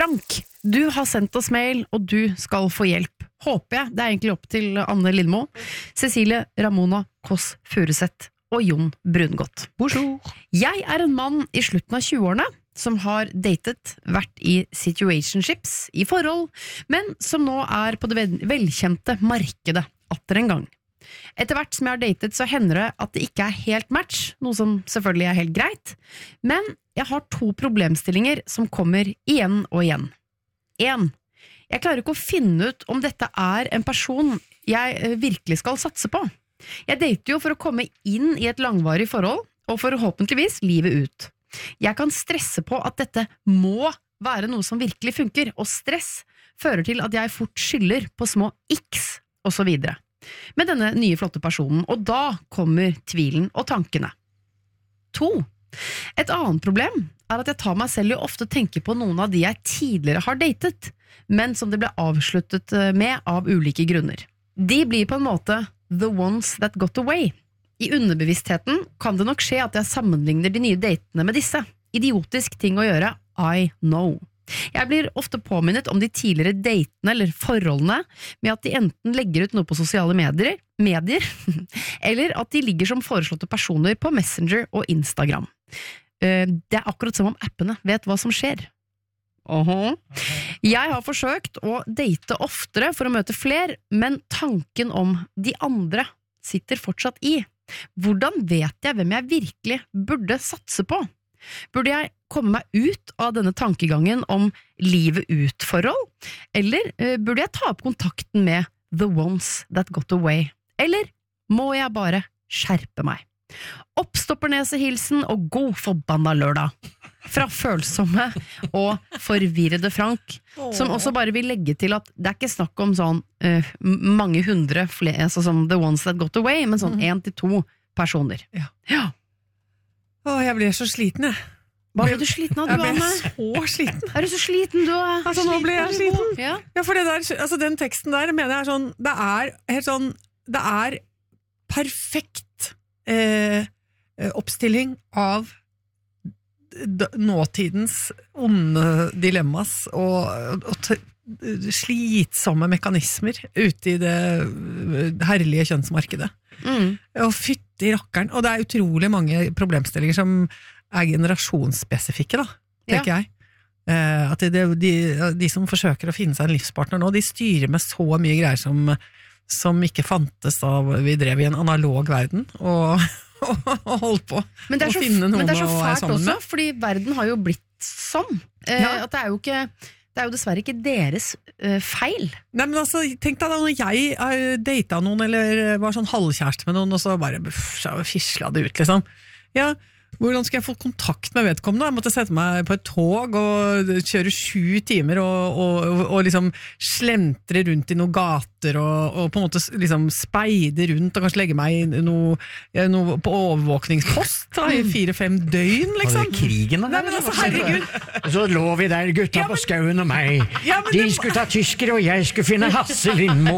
Frank, du har sendt oss mail, og du skal få hjelp. Håper jeg. Det egentlig opp til Anne Lindmo, Cecilie Ramona Koss Furuseth og Jon Brungot. Bonjour. Jeg en mann I slutten av 20-årene som har datet, vært I situationships, I forhold, men som nå på det velkjente markedet atter en gang. Etter hvert som jeg har datet, så hender det at det ikke helt match, noe som selvfølgelig helt greit, men jeg har 2 problemstillinger som kommer igjen og igjen. 1. Jeg klarer ikke å finne ut om dette en person jeg virkelig skal satse på. Jeg dater jo for å komme inn I et langvarig forhold, og forhåpentligvis livet ut. Jeg kan stresse på at dette må være noe som virkelig funker, og stress fører til at jeg fort skylder på små x, og så videre. Med denne nye flotte personen, og da kommer tvilen og tankene. 2. Et annet problem at jeg tar meg selv I ofte tenke på noen av de jeg tidligere har datet, men som det ble avsluttet med av ulike grunner. De blir på en måte the ones that got away. I underbevisstheten kan det nok skje at jeg sammenligner de nye datene med disse. Idiotisk ting å gjøre, I know. Jeg blir ofte påminnet om de tidligere datene eller forholdene med at de enten legger ut noe på sosiale medier eller at de ligger som foreslåtte personer på Messenger og Instagram. Det akkurat som om appene vet hva som skjer. Jeg har forsøkt å date oftere for å møte flere, men tanken om de andre sitter fortsatt I. Hvordan vet jeg hvem jeg virkelig burde satse på? Burde jeg komme meg ut av denne tankegangen om livet ut-forhold? Eller burde jeg ta opp kontakten med the ones that got away? Eller må jeg bare skjerpe meg? Oppstoppernese-hilsen og god forbanna lørdag. Fra følsomme og forvirrede Frank, som også bare vil legge til at det ikke snakk om sånn mange hundre flere, altså som the ones that got away, men sånn 1 til 2 personer. Ja. Jeg blir så sliten, jeg. Hva ble du sliten av, du, Anne? Jeg ble så sliten. Du så sliten, du? Altså, nå ble jeg sliten. Ja, for det der, altså, den teksten der mener jeg sånn, helt sånn, det perfekt oppstilling av nåtidens onde dilemmas og slitsomme mekanismer ute I det herlige kjønnsmarkedet. Og fytti rakkeren. Og det utrolig mange problemstillinger som generasjonsspesifikke, da, tenker jeg. At de som forsøker å finne seg en livspartner nå, de styrer med så mye greier som ikke fantes da vi drev I en analog verden, og holdt på å finne noen å være sammen med. Men det så fælt også, fordi verden har jo blitt sånn. At det jo dessverre ikke deres feil. Nei, men altså, tenk deg da, når jeg datet noen, eller var sånn halvkjæreste med noen, og så bare fisla det ut, liksom. Ja, hvordan skal jeg få kontakt med vedkommende? Jeg måtte sette meg på et tog og kjøre 7 timer og liksom slentre rundt I noen gater og på en måte liksom speide rundt og kanskje legge meg I noe på overvåkningspost I 4-5 døgn, liksom. Og det krigen da? Nei, men altså, herregud. Så lå vi der, gutta på skauen og meg. De skulle ta tyskere, og jeg skulle finne Hasse Lindmo.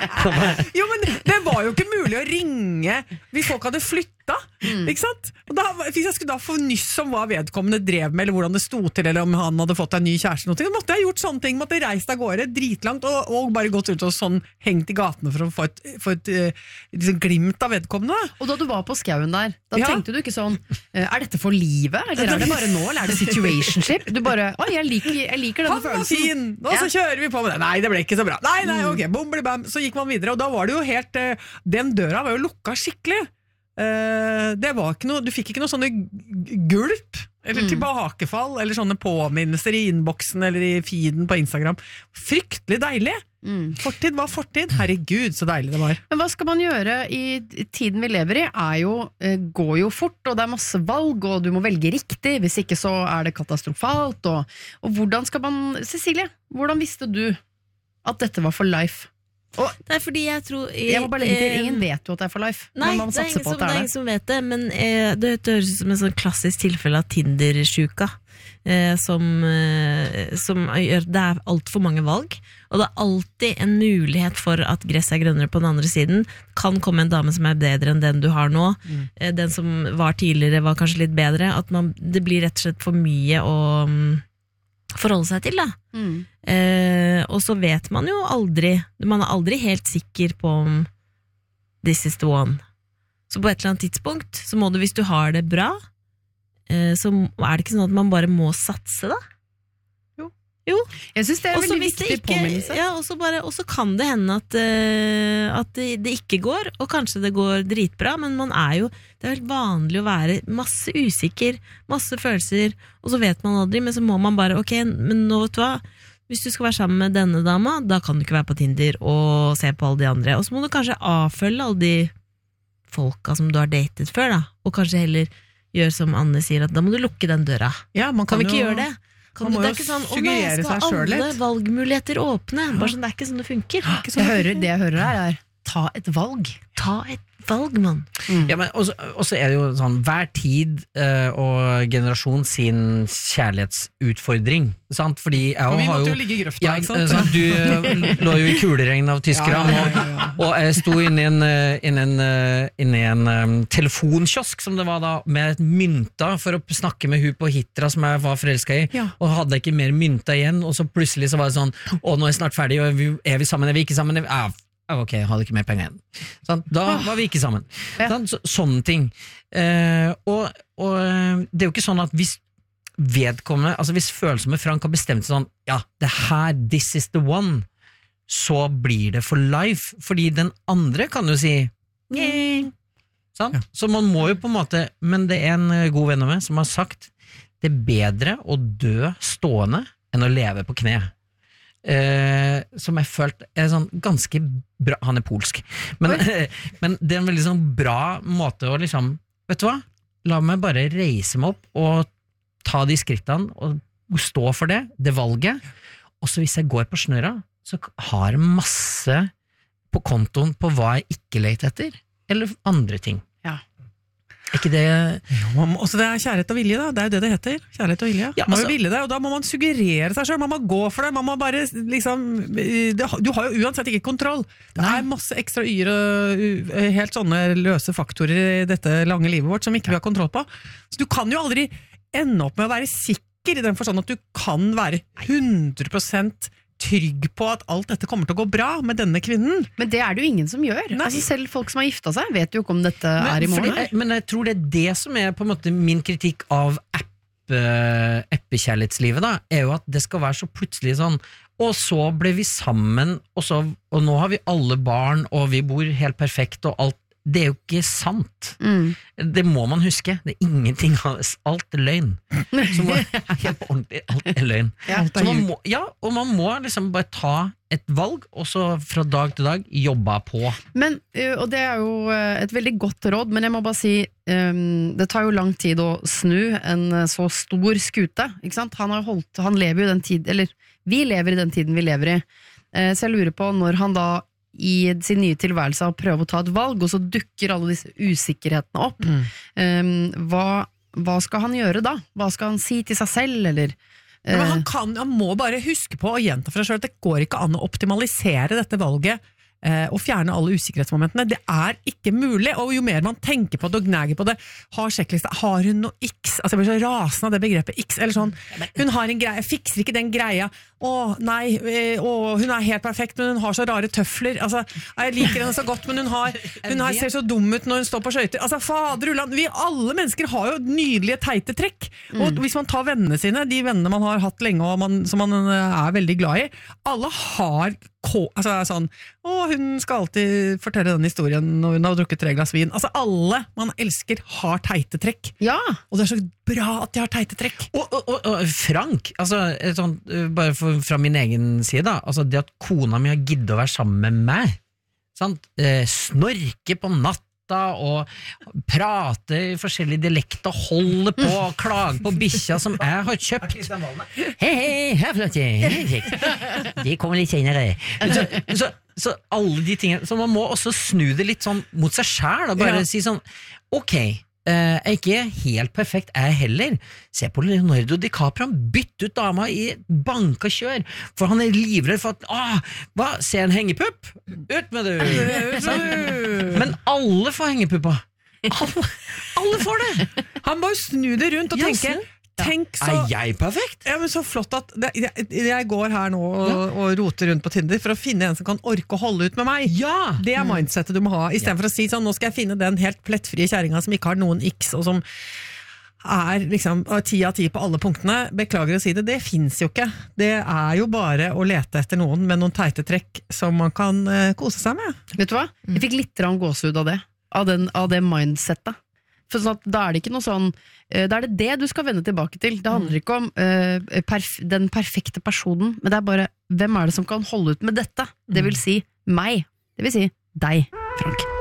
Jo, men det var jo ikke mulig å ringe hvis folk hadde flyttet. Ikke sant? Og da, hvis jeg skulle da få nyss om hva vedkommende drev med, eller hvordan det stod til, eller om han hadde fått en ny kjæreste, noe, da måtte jeg gjort sånne ting, måtte jeg reist av gårde dritlangt, og bare gått ut og sånn hengt I gatene for å få et liksom glimt av vedkommende. Og da du var på skauen der, da tenkte du ikke sånn, dette for livet, eller det bare nå, eller det situationship? Du bare, jeg liker denne følelsen. Han var fin, og så kjører vi på med det. Nei, det ble ikke så bra. Nei, ok, bom, bli bam. Så gikk man videre, og da var det jo helt, den døra var jo lukka skikkelig. Det var ikke noe, du fikk ikke noe sånne gulp eller tilbakefall eller sånne påminnelser I innboksen eller I feeden på Instagram. Fryktelig deilig. Fortid var fortid. Herregud, så deilig det var. Men hva skal man gjøre I tiden vi lever I går jo fort, og det masse valg, og du må velge riktig, hvis ikke så det katastrofalt, og hvordan skal man, Cecilie, hvordan visste du at dette var for life? Det fordi jeg tror jeg må bare legge til, ingen vet jo at det for life. Nei, man det ingen som vet det. Men det høres ut som en sånn klassisk tilfelle av Tinder-sjuka, som gjør det alt for mange valg, og det alltid en mulighet for at gress grønnere på den andre siden. Kan komme en dame som bedre enn den du har nå. Den som var tidligere var kanskje litt bedre. At det blir rett og slett for mye forholde seg til da. Og så vet man jo aldri, man er aldri helt sikker på om this is the one. Så på et eller annet tidspunkt, så må du, hvis du har det bra, så er det ikke sånn at man bare må satse da. Jo. Jeg synes det er en veldig viktig påminnelse. Ja, og så kan det hende at det ikke går, og kanskje det går dritbra, men det er helt vanlig å være masse usikker, masse følelser, og så vet man aldri, men så må man bare, ok, men nå vet du hva, hvis du skal være sammen med denne dama, da kan du ikke være på Tinder og se på alle de andre, og så må du kanskje avfølge alle de folka som du har datet før da, og kanskje heller gjøre som Anne sier, at da må du lukke den døra. Ja, man kan vi ikke gjøre det? Man må jo sugerere seg selv litt. Alle valgmuligheter åpne. Bare sånn, det er ikke sånn det funker. Det jeg hører her er ta et valg. Ta et valg, mann. Ja, men også er det jo sånn, hver tid og generasjon sin kjærlighetsutfordring, sant? Fordi og vi måtte jo ligge i grøfta, ikke sant? Sant? Du lå jo i kuleregn av tyskere, og jeg sto inne i en telefonkiosk, som det var da, med mynta for å snakke med hun på Hitra som jeg var forelsket i, og hadde ikke mer mynta igjen, og så plutselig så var det sånn, nå er jeg snart ferdig, og er vi sammen, er vi ikke sammen? Ok, jeg hadde ikke mer penger igjen. Sånn, da var vi ikke sammen. Sånn, sånne ting. Og det er jo ikke sånn at hvis vedkommende, altså hvis følelsen med Frank har bestemt seg sånn, ja, det her, this is the one, så blir det for life, fordi den andre kan jo si sånn? Så man må jo på en måte, men det er en god venn av meg som har sagt, det er bedre å dø stående enn å leve på kne. Som jeg følte er sånn ganske bra, han er polsk, men det er en veldig sånn bra måte å liksom, vet du hva, la meg bare reise meg opp og ta de skrittene og stå for det valget, og så hvis jeg går på snøra, så har jeg masse på kontoen på hva jeg ikke leter etter, eller andre ting. Ikke det... Også det er kjærlighet og vilje da, det er jo det heter, kjærlighet og vilje. Man må ville det, og da må man suggerere seg selv, man må gå for det, man må bare liksom, du har jo uansett ikke kontroll. Det er masse ekstra helt sånne løse faktorer i dette lange livet vårt som ikke vi har kontroll på. Så du kan jo aldri ende opp med å være sikker i den forstand at du kan være 100% trygg på at alt dette kommer til å gå bra med denne kvinnen. Men det er det jo ingen som gjør. Altså selv folk som har giftet seg vet jo ikke om dette er i morgen. Men jeg tror det er det som er på en måte min kritikk av appekjærlighetslivet da, er jo at det skal være så plutselig sånn, og så ble vi sammen, og nå har vi alle barn, og vi bor helt perfekt, og alt. Det er jo ikke sant. Det må man huske. Det er ingenting av alt er løgn. Så helt ordentlig, alt er løgn. Så man må, og man må liksom bare ta et valg, og så fra dag til dag jobbe på. Men, og det er jo et veldig godt råd, men jeg må bare si, det tar jo lang tid å snu en så stor skute, ikke sant? Han lever jo den tid, eller vi lever i den tiden vi lever i. Så jeg lurer på når han da i sin nye tilværelse å prøve å ta et valg, og så dukker alle disse usikkerhetene opp. Hva skal han gjøre da? Hva skal han si til seg selv, eller? Men han må bare huske på å gjenta for seg selv at det går ikke an å optimalisere dette valget og fjerne alle usikkerhetsmomentene. Det er ikke mulig, og jo mer man tenker på det og gnager på det, har sjekklista, har hun noe X? Altså jeg blir så rasende av det begrepet X, eller sånn, hun har en greie, fikser ikke den greia, nei, hun er helt perfekt, men hun har så rare tøfler, altså, jeg liker henne så godt, men hun ser så dum ut når hun står på skøyter, altså fader Ulland, vi alle mennesker har jo nydelige teite trekk, og hvis man tar vennene sine, de vennene man har hatt lenge, og som man er veldig glad i, alle har altså sånn, hun skal alltid fortelle den historien når hun har drukket 3 glass vin, altså alle man elsker har teite trekk, og det er så bra at de har teite trekk. Og Frank, altså sånn, bare fra min egen side da, altså det at kona mi har giddet å være sammen med meg, sant? Snorke på natt og prate i forskjellige dialekter, holde på og klage på bikkja som jeg har kjøpt. Hei, her flott, de kommer litt senere. Så alle de tingene, så man må også snu det litt sånn mot seg selv og bare si sånn, ok, jeg er ikke helt perfekt, jeg heller. Se på Leonardo DiCaprio, han bytt ut dama i banka kjør, for han er livredd for at, hva, ser en hengepupp? Ut med det! Men alle får hengepuppa. Alle får det! Han må jo snu det rundt og tenke, Tenk så Er jeg perfekt? Ja, men så flott at jeg går her nå og roter rundt på Tinder for å finne en som kan orke å holde ut med meg. Ja! Det er mindsetet du må ha, i stedet for å si sånn, nå skal jeg finne den helt plettfrie kjæringa som ikke har noen x, og som er liksom 10 av 10 på alle punktene. Beklager å si det, det finnes jo ikke. Det er jo bare å lete etter noen med noen teite trekk som man kan kose seg med. Vet du hva? Jeg fikk litt gåsehud av det. Av det mindsetet. For sånn at da er det ikke noe sånn da er det du skal vende tilbake til. Det handler ikke om den perfekte personen, men det er bare hvem er det som kan holde ut med dette? Det vil si meg. Det vil si deg, Frank.